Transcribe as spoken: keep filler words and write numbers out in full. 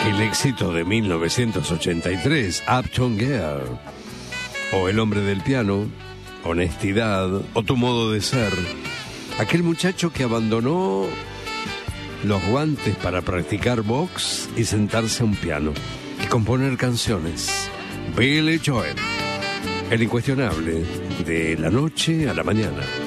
El éxito de mil novecientos ochenta y tres, Uptown Girl, o El hombre del piano, Honestidad, o Tu modo de ser. Aquel muchacho que abandonó los guantes para practicar box y sentarse a un piano y componer canciones. Billy Joel, el incuestionable de la noche a la mañana.